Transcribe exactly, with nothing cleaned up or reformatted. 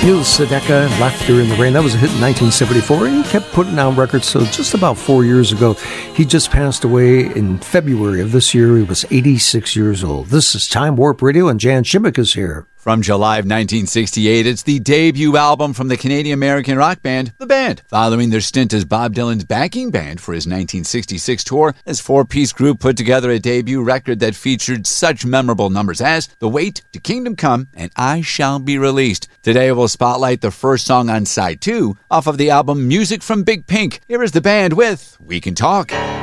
Neil Sedaka, Laughter in the Rain. That was a hit in nineteen seventy-four, and he kept putting out records. So just about four years ago, he just passed away in February of this year. He was eighty-six years old. This is Time Warp Radio, and Jan Shimmick is here. From July of nineteen sixty-eight, it's the debut album from the Canadian-American rock band, The Band. Following their stint as Bob Dylan's backing band for his nineteen sixty-six tour, this four-piece group put together a debut record that featured such memorable numbers as The Wait to Kingdom Come and I Shall Be Released. Today we'll spotlight the first song on side two off of the album Music from Big Pink. Here is The Band with We Can Talk.